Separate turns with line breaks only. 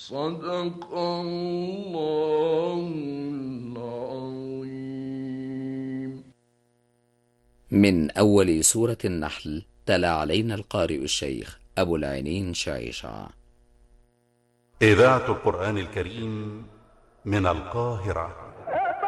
صدق الله العظيم.
من أول سورة النحل تلا علينا القارئ الشيخ أبو العينين شعيشع.
إذاعة القرآن الكريم من القاهرة.